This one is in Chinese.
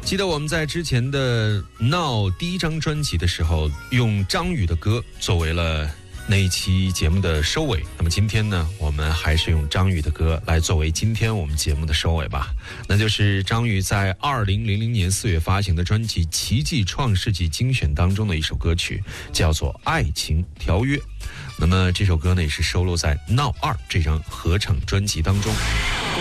记得我们在之前的闹第一张专辑的时候，用张宇的歌作为了那一期节目的收尾。那么今天呢，我们还是用张宇的歌来作为今天我们节目的收尾吧。那就是张宇在2000年4月发行的专辑《奇迹创世纪精选》当中的一首歌曲，叫做《爱情条约》。那么这首歌呢，也是收录在《闹2》这张合成专辑当中。